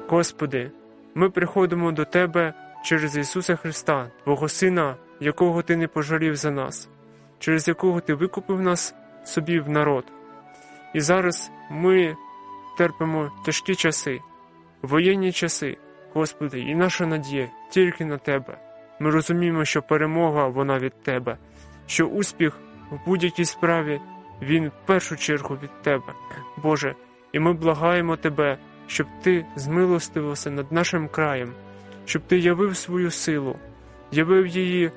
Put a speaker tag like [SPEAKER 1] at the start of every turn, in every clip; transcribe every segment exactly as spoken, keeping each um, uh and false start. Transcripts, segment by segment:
[SPEAKER 1] Господи, ми приходимо до Тебе через Ісуса Христа, Твого Сина, якого Ти не пожалів за нас, через якого Ти викупив нас собі в народ. І зараз ми терпимо тяжкі часи, воєнні часи, Господи, і наша надія тільки на Тебе. Ми розуміємо, що перемога, вона від Тебе, що успіх в будь-якій справі, він в першу чергу від Тебе, Боже. І ми благаємо Тебе, щоб Ти змилостивився над нашим краєм, щоб Ти явив свою силу, явив її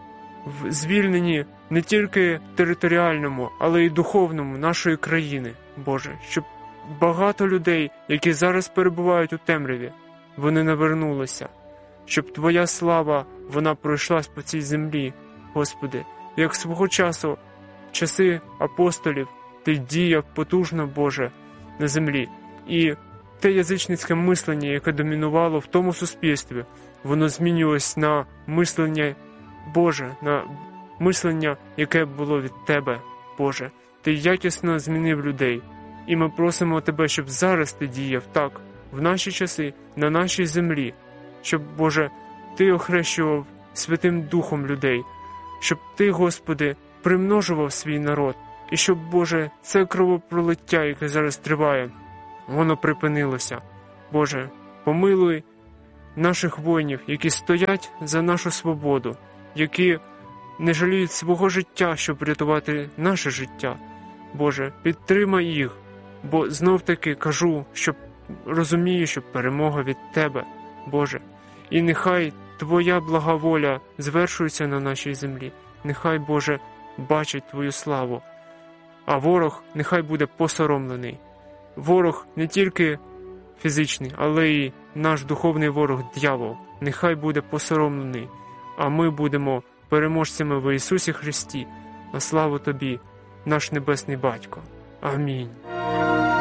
[SPEAKER 1] в звільненні не тільки територіальному, але й духовному нашої країни, Боже, щоб багато людей, які зараз перебувають у темряві, вони навернулися, щоб Твоя слава, вона пройшлась по цій землі, Господи, як свого часу, часи апостолів, Ти діяв потужно, Боже, на землі. І те язичницьке мислення, яке домінувало в тому суспільстві, воно змінювалось на мислення Боже, на мислення, яке було від Тебе, Боже. Ти якісно змінив людей. І ми просимо Тебе, щоб зараз Ти діяв так, в наші часи, на нашій землі, щоб, Боже, Ти охрещував Святим Духом людей, щоб Ти, Господи, примножував свій народ, і щоб, Боже, це кровопролиття, яке зараз триває, воно припинилося. Боже, помилуй наших воїнів, які стоять за нашу свободу, які не жаліють свого життя, щоб врятувати наше життя. Боже, підтримай їх, бо знов-таки кажу, що розумію, що перемога від Тебе, Боже. І нехай Твоя блага воля звершується на нашій землі. Нехай, Боже, бачить Твою славу. А ворог нехай буде посоромлений. Ворог не тільки фізичний, але й наш духовний ворог дьявол. Нехай буде посоромлений. А ми будемо переможцями в Ісусі Христі. На славу Тобі, наш Небесний Батько. Амінь.